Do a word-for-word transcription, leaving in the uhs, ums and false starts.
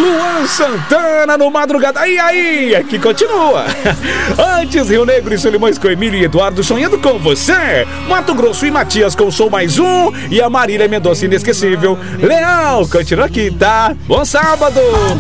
Luan Santana no Madrugada. E aí, aqui continua. Antes, Rio Negro e Solimões com Emílio e Eduardo sonhando com você. Mato Grosso e Matias com Sou Mais Um. E a Marília Mendonça inesquecível. Leão, continua aqui, tá? Bom sábado.